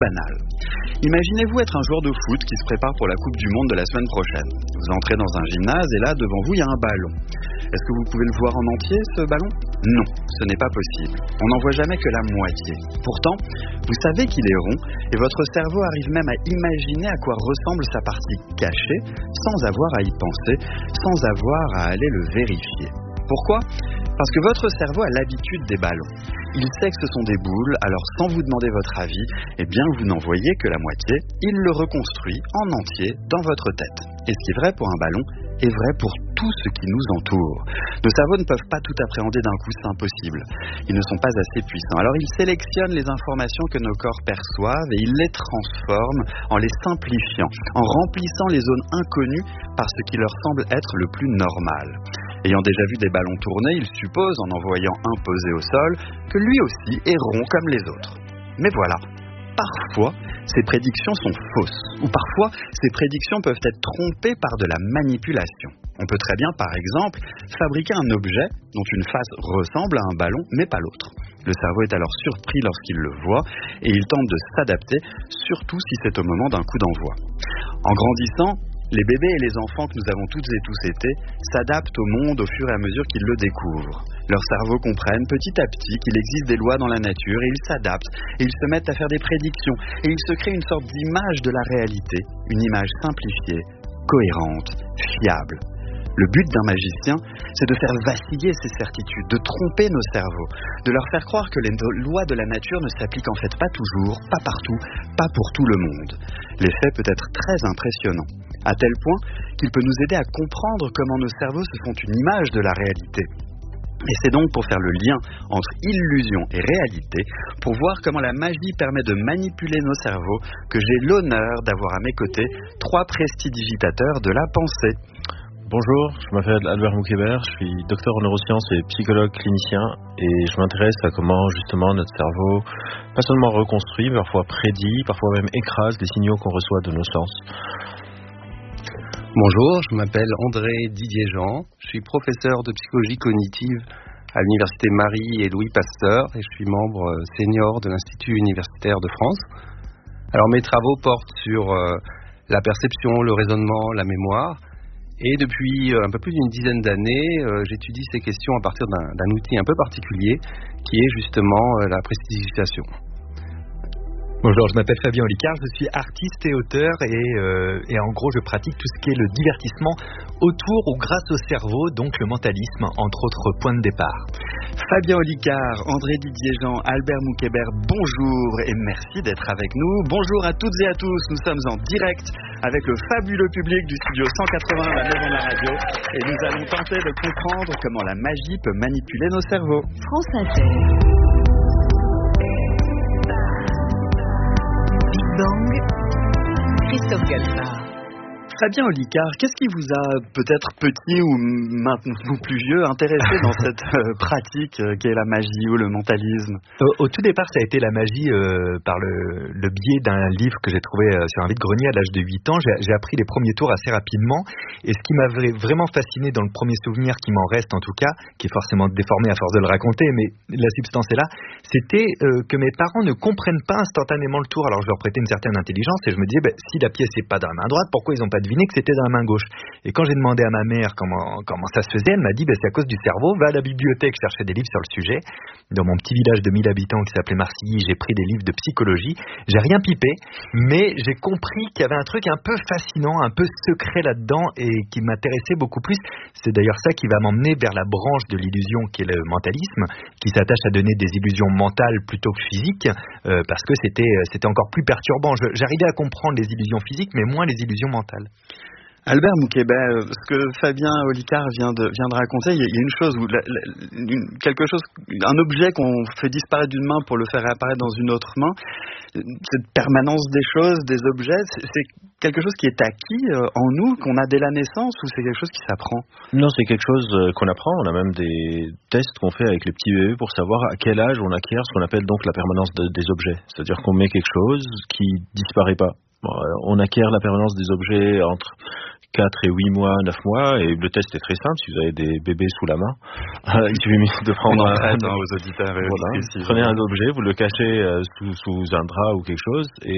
banal. Imaginez-vous être un joueur de foot qui se prépare pour la Coupe du Monde de la semaine prochaine. Vous entrez dans un gymnase et là, devant vous, il y a un ballon. Est-ce que vous pouvez le voir en entier, ce ballon ? Non, ce n'est pas possible. On n'en voit jamais que la moitié. Pourtant, vous savez qu'il est rond et votre cerveau arrive même à imaginer à quoi ressemble sa partie cachée sans avoir à y penser, sans avoir à aller le vérifier. Pourquoi ? Parce que votre cerveau a l'habitude des ballons. Il sait que ce sont des boules, alors sans vous demander votre avis, eh bien vous n'en voyez que la moitié, il le reconstruit en entier dans votre tête. Et ce qui est vrai pour un ballon est vrai pour tout ce qui nous entoure. Nos cerveaux ne peuvent pas tout appréhender d'un coup, c'est impossible. Ils ne sont pas assez puissants. Alors ils sélectionnent les informations que nos corps perçoivent et ils les transforment en les simplifiant, en remplissant les zones inconnues par ce qui leur semble être le plus normal. Ayant déjà vu des ballons tourner, il suppose, en voyant un posé au sol, que lui aussi est rond comme les autres. Mais voilà, parfois, ces prédictions sont fausses, ou parfois, ces prédictions peuvent être trompées par de la manipulation. On peut très bien, par exemple, fabriquer un objet dont une face ressemble à un ballon, mais pas l'autre. Le cerveau est alors surpris lorsqu'il le voit, et il tente de s'adapter, surtout si c'est au moment d'un coup d'envoi. En grandissant, les bébés et les enfants que nous avons toutes et tous été s'adaptent au monde au fur et à mesure qu'ils le découvrent. Leurs cerveaux comprennent petit à petit qu'il existe des lois dans la nature et ils s'adaptent et ils se mettent à faire des prédictions et ils se créent une sorte d'image de la réalité, une image simplifiée, cohérente, fiable. Le but d'un magicien, c'est de faire vaciller ces certitudes, de tromper nos cerveaux, de leur faire croire que les lois de la nature ne s'appliquent en fait pas toujours, pas partout, pas pour tout le monde. L'effet peut être très impressionnant, à tel point qu'il peut nous aider à comprendre comment nos cerveaux se font une image de la réalité. Et c'est donc pour faire le lien entre illusion et réalité, pour voir comment la magie permet de manipuler nos cerveaux, que j'ai l'honneur d'avoir à mes côtés 3 prestidigitateurs de la pensée. Bonjour, je m'appelle Albert Moukébert, je suis docteur en neurosciences et psychologue clinicien et je m'intéresse à comment justement notre cerveau, pas seulement reconstruit, mais parfois prédit, parfois même écrase les signaux qu'on reçoit de nos sens. Bonjour, je m'appelle André Didier-Jean, je suis professeur de psychologie cognitive à l'université Marie et Louis Pasteur et je suis membre senior de l'Institut universitaire de France. Alors mes travaux portent sur la perception, le raisonnement, la mémoire. Et depuis un peu plus d'une dizaine d'années, j'étudie ces questions à partir d'un outil un peu particulier qui est justement la prestidigitation. Bonjour, je m'appelle Fabien Olicard, je suis artiste et auteur et en gros je pratique tout ce qui est le divertissement autour ou grâce au cerveau, donc le mentalisme, entre autres points de départ. Fabien Olicard, André Didier-Jean, Albert Moukébert, bonjour et merci d'être avec nous. Bonjour à toutes et à tous, nous sommes en direct avec le fabuleux public du studio 180 à la Maison de la Radio et nous allons tenter de comprendre comment la magie peut manipuler nos cerveaux. France Inter. Big Bang. Christophe Galfard. Fabien Olicard, qu'est-ce qui vous a peut-être petit ou maintenant plus vieux intéressé dans cette pratique qu'est la magie ou le mentalisme ? Au tout départ, ça a été la magie par le biais d'un livre que j'ai trouvé sur un vide-grenier à l'âge de 8 ans. J'ai appris les premiers tours assez rapidement et ce qui m'avait vraiment fasciné dans le premier souvenir qui m'en reste en tout cas, qui est forcément déformé à force de le raconter, mais la substance est là, c'était que mes parents ne comprennent pas instantanément le tour. Alors je leur prêtais une certaine intelligence et je me disais, si la pièce n'est pas dans la main droite, pourquoi ils n'ont pas deviné que c'était dans la main gauche. Et quand j'ai demandé à ma mère comment ça se faisait, elle m'a dit c'est à cause du cerveau, va à la bibliothèque chercher des livres sur le sujet. Dans mon petit village de 1000 habitants qui s'appelait Marcilly, j'ai pris des livres de psychologie, j'ai rien pipé, mais j'ai compris qu'il y avait un truc un peu fascinant, un peu secret là-dedans et qui m'intéressait beaucoup plus. C'est d'ailleurs ça qui va m'emmener vers la branche de l'illusion qui est le mentalisme, qui s'attache à donner des illusions mentales plutôt que physiques, parce que c'était encore plus perturbant. J'arrivais à comprendre les illusions physiques, mais moins les illusions mentales. Albert Moukébert, ce que Fabien Olicard vient de raconter, il y a une chose où un objet qu'on fait disparaître d'une main pour le faire réapparaître dans une autre main, cette permanence des choses, des objets, c'est quelque chose qui est acquis en nous, qu'on a dès la naissance, ou c'est quelque chose qui s'apprend ? Non, c'est quelque chose qu'on apprend. On a même des tests qu'on fait avec les petits bébés pour savoir à quel âge on acquiert ce qu'on appelle donc la permanence des objets. C'est-à-dire qu'on met quelque chose qui disparaît pas. On acquiert la permanence des objets entre 4 et 8 mois, 9 mois, et le test est très simple. Si vous avez des bébés sous la main, il suffit de prendre aux auditeurs et voilà, prenez un objet, vous le cachez sous un drap ou quelque chose, et